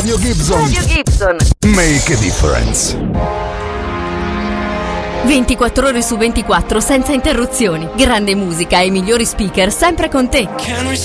Radio Gibson. Make a difference. 24 ore su 24 senza interruzioni. Grande musica e i migliori speaker sempre con te. Can we